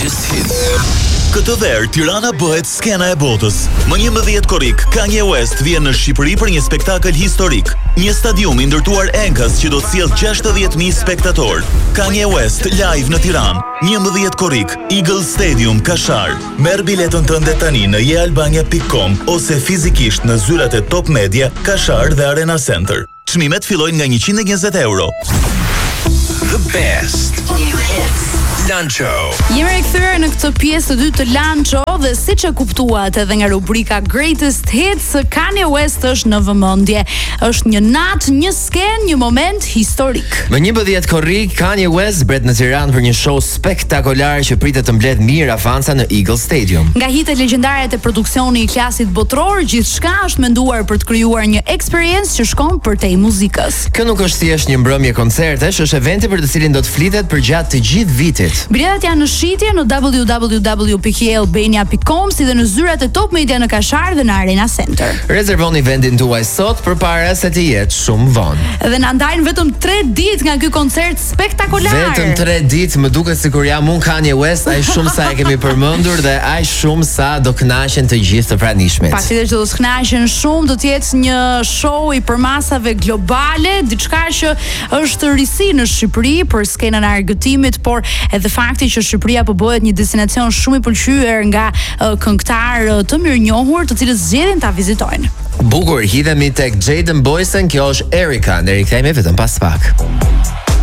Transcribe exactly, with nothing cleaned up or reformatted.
Greatest Hits. Këtë verë, Tirana bëhet skena e botës. Më njëmbëdhjetë korrik, Kanye West vjen në Shqipëri për një spektakël historik. Një stadium i ndërtuar enkas që do të sjellë gjashtëdhjetë mijë spektatorë. Kanye West live në Tiranë. njëmbëdhjetë korrik, Eagle Stadium, Kashar. Merr biletën tënde tani në je albania pikë com ose fizikisht në zyrat e Top Media, Kashar dhe Arena Center. Çmimet fillojnë nga njëqind e njëzet euro. The best. Lancho. Jemi rikthyer në këtë pjesë të dytë të Lancho dhe siç e kuptuat edhe nga rubrika Greatest Hits, Kanye West është në vëmendje. Është një natë, një sken, një moment historik. Më njëmbëdhjetë korrik, Kanye West bret në Tiranë për një show spektakolar që pritet të mbledh mirë afansa në Eagle Stadium. Nga hitet legjendare të produksioni i klasit botror, gjithçka është menduar për të krijuar një experience që shkon përtej muzikës. Kjo nuk është thjesht një mbrëmje koncertesh, është eventi për të cilin do të flitet për gjatë të gjithë vitit. Biletat janë në shitje në w w w pikë albania pikë com si dhe në zyrat e Top Media në Kashar dhe në Arena Center. Rezervoni vendin tuaj sot përpara se të jetë shumë vonë. Dhe na ndajnë vetëm tre ditë nga ky koncert spektakolar. Vetëm tre ditë, më duket sikur jam unë Kanye West, aq shumë sa e kemi përmendur dhe aq shumë sa do kënaqen të gjithë të pranishmit. Patjetër do të kënaqen shumë, do të jetë një show i përmasave globale, diçka që është risi në Shqipëri për skenën e argëtimit, por edhe fakti që Shqipëria po bëhet një destinacion shumë i pëlqyer nga uh, këngëtar uh, të mirënjohur, të cilët zgjedhin ta vizitojnë. Bukur, hidhemi tek Jaden Boysen, kjo është Erika, ne rikthehemi vetëm pas pak.